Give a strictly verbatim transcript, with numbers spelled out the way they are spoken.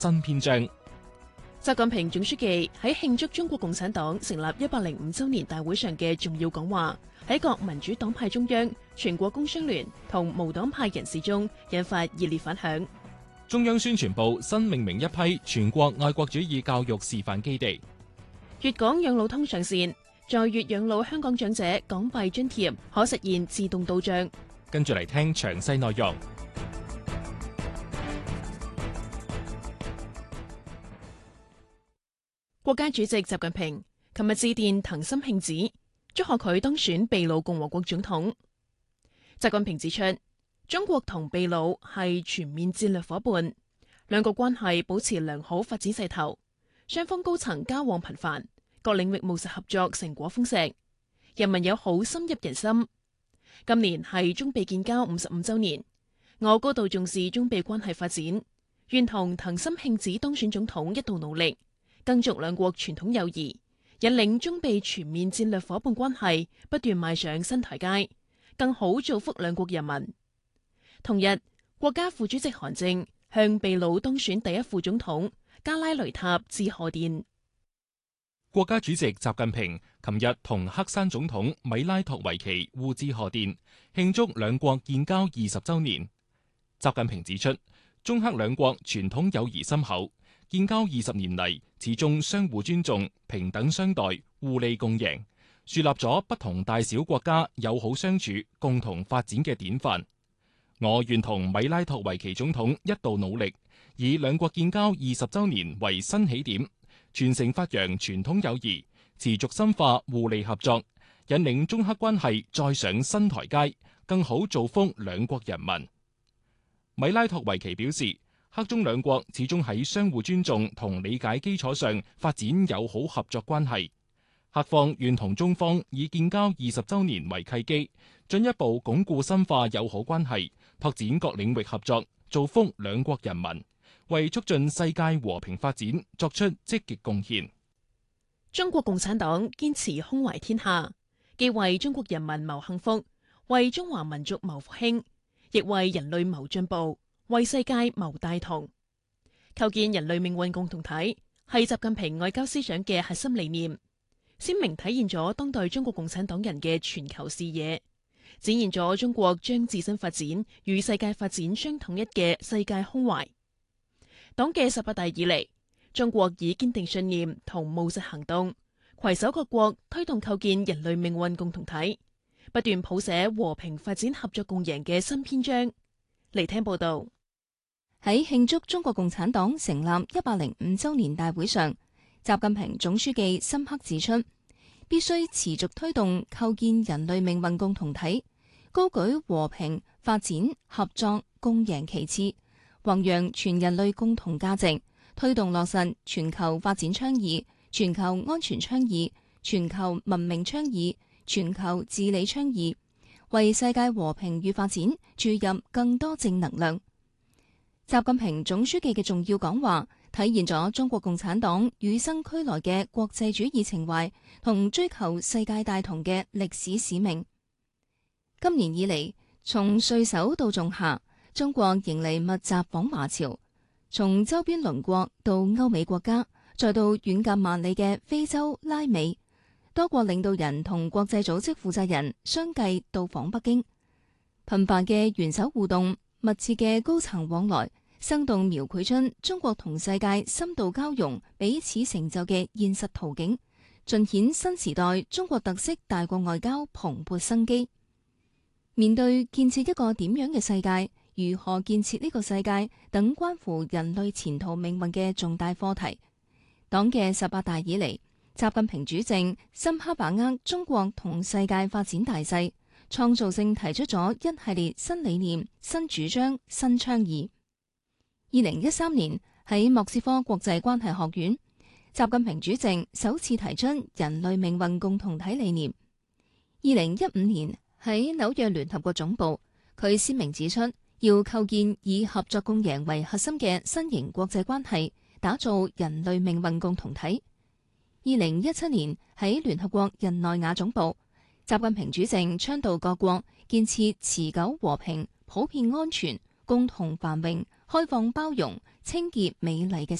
新篇章。 習近平總書記喺慶祝中國共產黨成立一百零五週年大會上嘅重要講話，喺各民主黨派中央、全國工商聯同無黨派人士中引發熱烈反響。 中央宣傳部新命名一批全國愛國主義教育示範基地。 粵港養老通上線，在粵養老香港長者港幣津貼可實現自動到帳。 跟住嚟聽詳細內容。 國家主席習近平琴日致電藤森慶子，祝賀佢當選秘魯共和國總統。習近平指出，中國同秘魯係全面戰略夥伴，兩國關係保持良好發展勢頭，雙方高層交往頻繁，各領域務實合作成果豐碩，人民友好深入人心。今年係中秘建交五十五週年，我高度重視中秘關係發展，願同藤森慶子當選總統一道努力，更續兩國傳統友誼，引領中秘全面戰略夥伴關係不斷邁上新台階，更好造福兩國人民。同日，國家副主席韓正向秘魯當選第一副總統加拉雷塔致賀電。 國家主席習近平琴日同黑山總統米拉托維奇互致賀電，慶祝兩國建交二十週年。習近平指出，中黑兩國傳統友誼深厚，建交二十年嚟始終相互尊重、平等相待、互利共贏，樹立咗不同大小國家友好相處、共同發展嘅典範。我願同米拉托維奇總統一道努力，以兩國建交二十週年為新起點，傳承發揚傳統友誼，持續深化互利合作，引領中黑關係再上新台階，更好造福兩國人民。米拉托維奇表示，黑中兩國始終喺相互尊重同理解基礎上發展友好合作關係。黑方願同中方以建交二十週年為契機，進一步鞏固深化友好關係，拓展各領域合作，造福兩國人民，為促進世界和平發展作出積極貢獻。 中國共產黨堅持胸懷天下，既為中國人民謀幸福，為中華民族謀復興，亦為人類謀進步，為世界謀大同。構建人類命運共同體係習近平外交思想嘅核心理念，鮮明體現咗當代中國共產黨人嘅全球視野，展現咗中國將自身發展與世界發展相統一嘅世界胸懷。黨嘅十八大以嚟，中國以堅定信念同務實行動，攜手各國推動構建人類命運共同體，不斷譜寫和平發展合作共贏嘅新篇章。嚟聽報道。 喺慶祝中國共產黨成立一百零五週年大會上，習近平總書記深刻指出，必須持續推動構建人類命運共同體，高舉和平、發展、合作、共贏旗幟，弘揚全人類共同價值，推動落實全球發展倡議、全球安全倡議、全球文明倡議、全球治理倡議，為世界和平與發展注入更多正能量。習近平總書記嘅重要講話體現咗中國共產黨與生俱來嘅國際主義情懷同追求世界大同嘅歷史使命。今年以嚟，從歲首到仲夏，中國迎嚟密集訪華潮，從周邊鄰國到歐美國家，再到遠隔萬里嘅非洲拉美，多國領導人同國際組織負責人相繼到訪北京，頻繁嘅元首互動，密切嘅高層往來，生動描繪出中國同世界深度交融、彼此成就嘅現實圖景，盡顯新時代中國特色大國外交蓬勃生機。面對建設一個點樣嘅世界，如何建設呢個世界等關乎人類前途命運嘅重大課題，黨嘅十八大以嚟，習近平主席深刻把握中國同世界發展大勢，創造性提出咗一系列新理念、新主張、新倡議。二零一三年喺莫斯科國際關係學院，習近平主席首次提出人類命運共同體理念。二零一五年喺紐約聯合國總部，佢鮮明指出要構建以合作共贏為核心嘅新型國際關係，打造人類命運共同體。二零一七年喺聯合國日內瓦總部，習近平主席倡導各國建設持久和平、普遍安全、共同繁榮、 開放包容、清潔美麗嘅